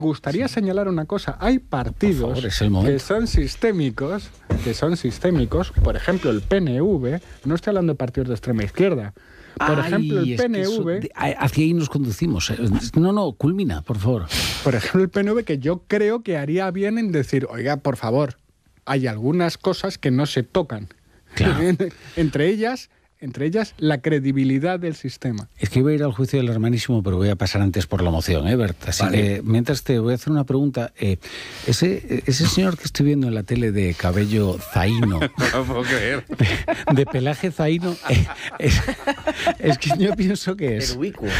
gustaría señalar una cosa. Hay partidos Por favor, es el momento. que son sistémicos, por ejemplo, el PNV, no estoy hablando de partidos de extrema izquierda. Por ejemplo, el PNV... hacia ahí nos conducimos. No, culmina, por favor. Por ejemplo, el PNV, que yo creo que haría bien en decir, oiga, por favor, hay algunas cosas que no se tocan. Claro. Entre ellas, la credibilidad del sistema. Es que iba a ir al juicio del hermanísimo, pero voy a pasar antes por la moción, Bert. Así que, mientras te voy a hacer una pregunta. Ese señor que estoy viendo en la tele de cabello zaino, No puedo creer. de pelaje zaino, es que yo pienso que es...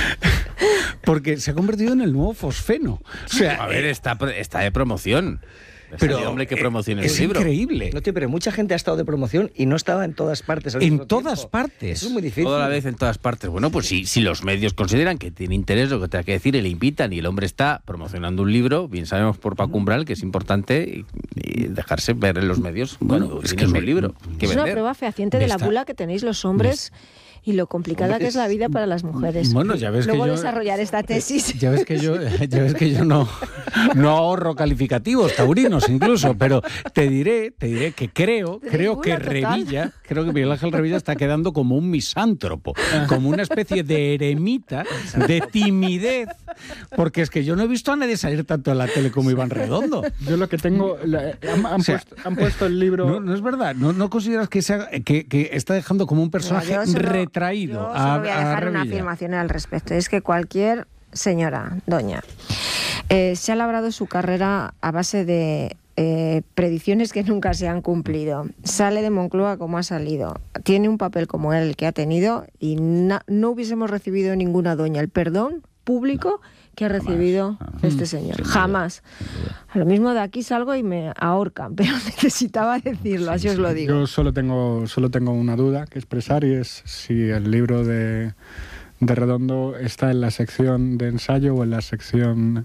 Porque se ha convertido en el nuevo fosfeno. O sea, A ver, está de promoción. pero el hombre que promociona el es libro. increíble. No, tío, pero mucha gente ha estado de promoción y no estaba en todas partes al En mismo todas tiempo. partes. Eso es muy difícil. Toda la vez en todas partes. Bueno, pues si los medios consideran que tiene interés lo que tenga que decir y le invitan y el hombre está promocionando un libro, bien sabemos por Paco Umbral que es importante y dejarse ver en los medios. Bueno, es que es un libro que Es una vender. prueba fehaciente de la bula que tenéis los hombres y lo complicada que es la vida para las mujeres. Bueno, ya ves Luego que yo... desarrollar esta tesis. Ya ves que yo no ahorro calificativos taurinos incluso, pero te diré que creo que Revilla, creo que Miguel Ángel Revilla está quedando como un misántropo, como una especie de eremita de timidez, porque es que yo no he visto a nadie salir tanto en la tele como Iván Redondo. Yo lo que tengo... Han puesto el libro... No es verdad, no consideras que está dejando como un personaje retraído Yo solo voy a dejar una afirmación al respecto. Es que cualquier señora, doña, se ha labrado su carrera a base de predicciones que nunca se han cumplido. Sale de Moncloa como ha salido. Tiene un papel como el que ha tenido y no hubiésemos recibido ninguna doña el perdón público que ha recibido este señor. Jamás. A lo mismo de aquí salgo y me ahorcan, pero necesitaba decirlo, así os lo digo. Yo solo tengo una duda que expresar y es si el libro de Redondo está en la sección de ensayo o en la sección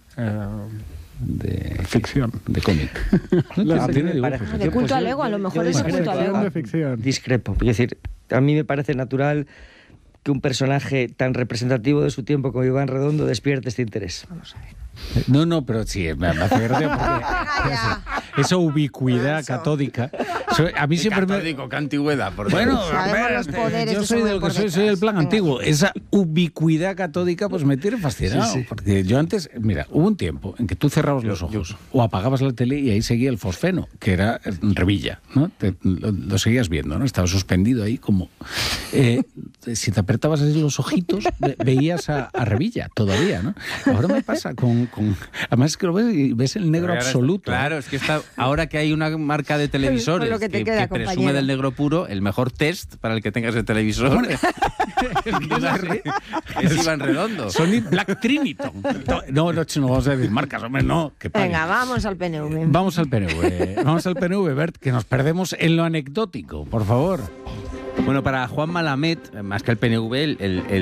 de ficción. De cómic. De culto al ego, a lo mejor es culto al ego. De ficción. Discrepo. Es decir, a mí me parece natural que un personaje tan representativo de su tiempo como Iván Redondo despierte este interés. Vamos a ver. No, pero sí, me hace gracia porque esa ubicuidad catódica. A mí siempre Catódico, qué antigüedad. Por Bueno, Dios. Sabemos los poderes yo de soy ese del que por soy detrás. el plan antiguo. Esa ubicuidad catódica pues me tiene fascinado. Sí. Porque yo antes, mira, hubo un tiempo en que tú cerrabas los ojos o apagabas la tele y ahí seguía el fosfeno, que era Revilla, ¿no? Lo seguías viendo, ¿no? Estaba suspendido ahí como... si te apretabas así los ojitos, veías a Revilla todavía, ¿no? Ahora me pasa con... Además es que lo ves y ves el negro absoluto. Claro, es que ahora que hay una marca de televisores Con lo que te que queda, presume compañero. del negro puro, el mejor test para el que tengas el televisor es Iván Redondo. Sony Black Triniton. No, vamos a decir marcas, hombre, no. Que paguen. Venga, vamos al PNV. Vamos al PNV, Bert, que nos perdemos en lo anecdótico, por favor. Bueno, para Juan Malamet, más que el PNV,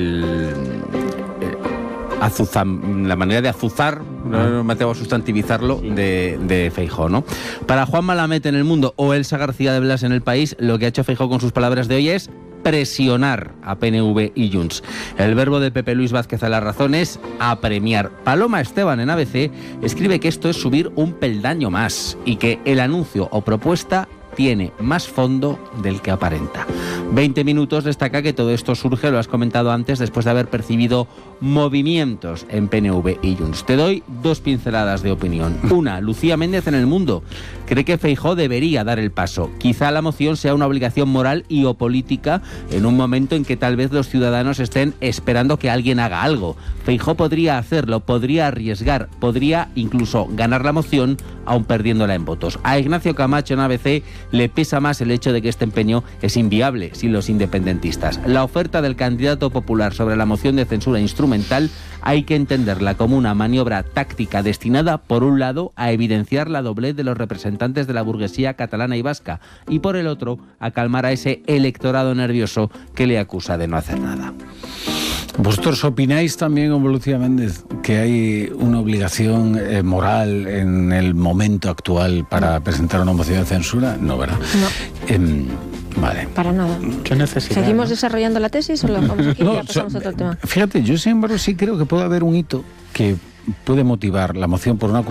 la manera de azuzar, no me atrevo a sustantivizarlo, de Feijóo, ¿no? Para Juan Malamet en El Mundo o Elsa García de Blas en El País, lo que ha hecho Feijóo con sus palabras de hoy es presionar a PNV y Junts. El verbo de Pepe Luis Vázquez a La Razón es apremiar. Paloma Esteban en ABC escribe que esto es subir un peldaño más y que el anuncio o propuesta tiene más fondo del que aparenta. 20 minutos destaca que todo esto surge, lo has comentado antes, después de haber percibido movimientos en PNV y Junts. Te doy dos pinceladas de opinión. Una, Lucía Méndez en El Mundo cree que Feijóo debería dar el paso. Quizá la moción sea una obligación moral y o política en un momento en que tal vez los ciudadanos estén esperando que alguien haga algo. Feijóo podría hacerlo, podría arriesgar, podría incluso ganar la moción aun perdiéndola en votos. A Ignacio Camacho en ABC le pesa más el hecho de que este empeño es inviable sin los independentistas. La oferta del candidato popular sobre la moción de censura instrumental hay que entenderla como una maniobra táctica destinada, por un lado, a evidenciar la doblez de los representantes de la burguesía catalana y vasca y, por el otro, a calmar a ese electorado nervioso que le acusa de no hacer nada. ¿Vosotros opináis también, como Lucía Méndez, que hay una obligación moral en el momento actual para presentar una moción de censura? No, ¿verdad? No. Vale. Para nada. ¿Qué necesidad? ¿Seguimos desarrollando la tesis o lo dejamos aquí y ya pasamos a otro tema? Fíjate, yo sin embargo sí creo que puede haber un hito que puede motivar la moción por una